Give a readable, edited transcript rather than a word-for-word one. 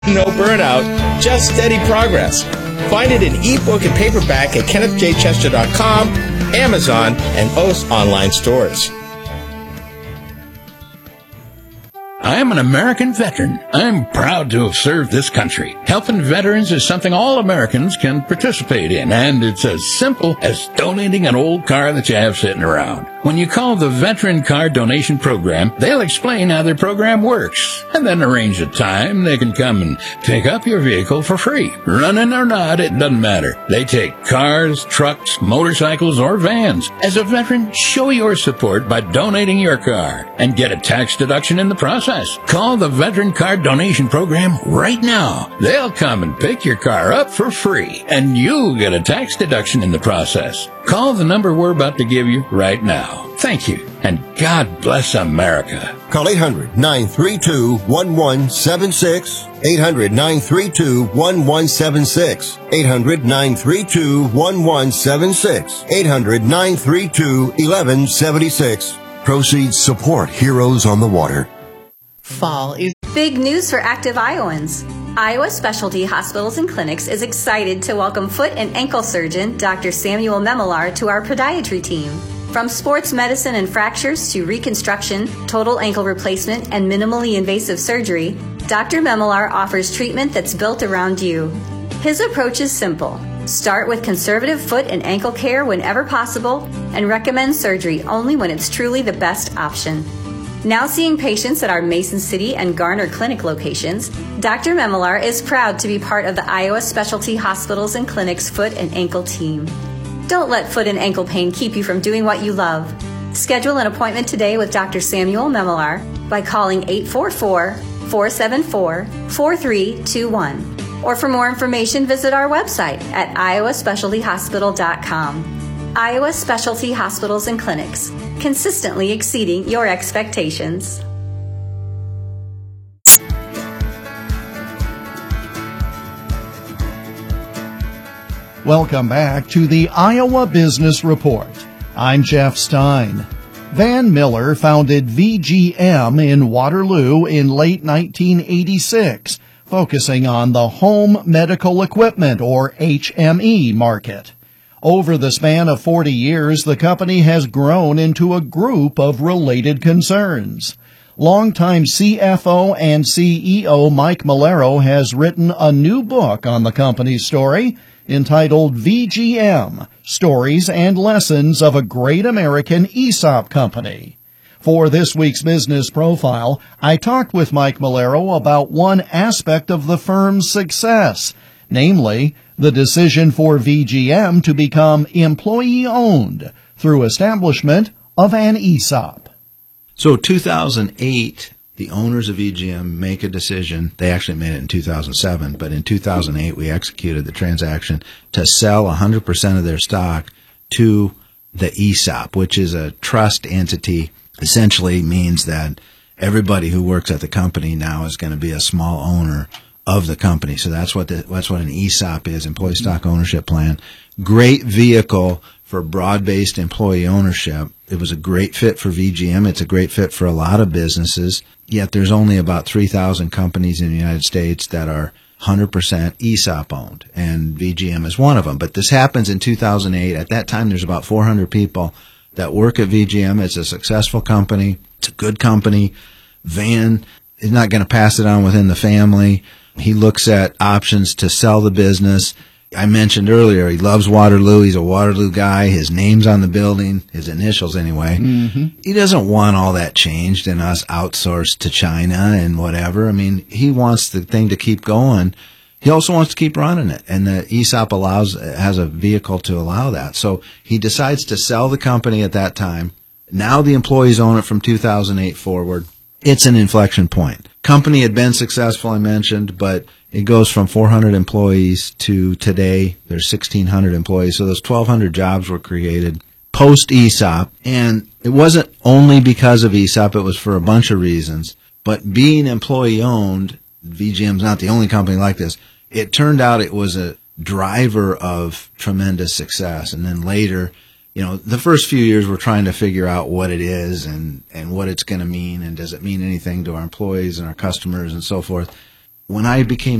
No burnout, just steady progress. Find it in ebook and paperback at KennethJChester.com, Amazon, and most online stores. I am an American veteran. I'm proud to have served this country. Helping veterans is something all Americans can participate in, and it's as simple as donating an old car that you have sitting around. When you call the Veteran Car Donation Program, they'll explain how their program works, and then arrange a time they can come and pick up your vehicle for free. Running or not, it doesn't matter. They take cars, trucks, motorcycles, or vans. As a veteran, show your support by donating your car and get a tax deduction in the process. Call the Veteran Car Donation Program right now. They'll come and pick your car up for free, and you'll get a tax deduction in the process. Call the number we're about to give you right now. Thank you, and God bless America. Call 800-932-1176. 800-932-1176. 800-932-1176. 800-932-1176. Proceeds support Heroes on the Water. Fall is big news for active Iowans. Iowa Specialty Hospitals and Clinics is excited to welcome foot and ankle surgeon Dr. Samuel Memelar to our podiatry team. From sports medicine and fractures to reconstruction, total ankle replacement, and minimally invasive surgery, Dr. Memelar offers treatment that's built around you. His approach is simple. Start with conservative foot and ankle care whenever possible and recommend surgery only when it's truly the best option. Now seeing patients at our Mason City and Garner Clinic locations, Dr. Memelar is proud to be part of the Iowa Specialty Hospitals and Clinics foot and ankle team. Don't let foot and ankle pain keep you from doing what you love. Schedule an appointment today with Dr. Samuel Memelar by calling 844-474-4321. Or for more information, visit our website at iowaspecialtyhospital.com. Iowa Specialty Hospitals and Clinics, consistently exceeding your expectations. Welcome back to the Iowa Business Report. I'm Jeff Stein. Van Miller founded VGM in Waterloo in late 1986, focusing on the home medical equipment, or HME, market. Over the span of 40 years, the company has grown into a group of related concerns. Longtime CFO and CEO Mike Malero has written a new book on the company's story entitled VGM, Stories and Lessons of a Great American ESOP Company. For this week's business profile, I talked with Mike Malero about one aspect of the firm's success, namely the decision for VGM to become employee-owned through establishment of an ESOP. So 2008, the owners of VGM make a decision. They actually made it in 2007, but in 2008 we executed the transaction to sell 100% of their stock to the ESOP, which is a trust entity. Essentially means that everybody who works at the company now is going to be a small owner of the company. So that's what an ESOP is, employee stock ownership plan. Great vehicle for broad-based employee ownership. It was a great fit for VGM. It's a great fit for a lot of businesses. Yet there's only about 3,000 companies in the United States that are 100% ESOP owned, and VGM is one of them. But this happens in 2008. At that time, there's about 400 people that work at VGM. It's a successful company. It's a good company. Van is not going to pass it on within the family. He looks at options to sell the business. I mentioned earlier, he loves Waterloo. He's a Waterloo guy. His name's on the building, his initials anyway. Mm-hmm. He doesn't want all that changed and us outsourced to China and whatever. I mean, he wants the thing to keep going. He also wants to keep running it, and the ESOP has a vehicle to allow that. So he decides to sell the company at that time. Now the employees own it from 2008 forward. It's an inflection point. Company had been successful, I mentioned, but it goes from 400 employees to today there's 1,600 employees. So those 1,200 jobs were created post-ESOP. And it wasn't only because of ESOP, it was for a bunch of reasons. But being employee-owned, VGM's not the only company like this, it turned out it was a driver of tremendous success. And then later, the first few years we're trying to figure out what it is and what it's going to mean, and does it mean anything to our employees and our customers and so forth. when I became